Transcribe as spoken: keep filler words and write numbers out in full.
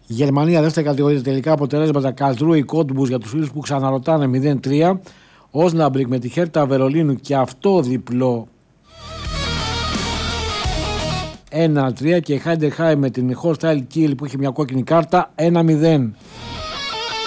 Γερμανία, δεύτερη κατηγορία, τελικά αποτελέσματα. Καλτρούι Κόντμπους για τους φίλους που ξαναρωτάνε μηδέν τρία. Όσναμπρικ με τη Χέρτα Βερολίνου και αυτό διπλό ένα τρία. Και Χάιντεχάιμ με την Χολστάιλ Κίλ που είχε μια κόκκινη κάρτα ένα μηδέν.